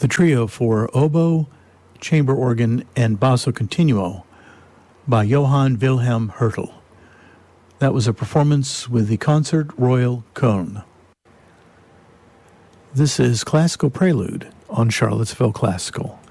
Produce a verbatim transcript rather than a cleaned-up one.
the trio for oboe, chamber organ, and basso continuo by Johann Wilhelm Hertel. That was a performance with the Concert Royal Köln. This is Classical Prelude on Charlottesville Classical.